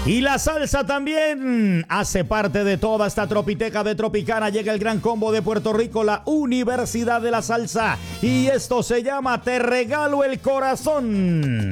Y la salsa también hace parte de toda esta tropiteca de Tropicana. Llega el gran combo de Puerto Rico, la Universidad de la Salsa. Y esto se llama Te Regalo el Corazón.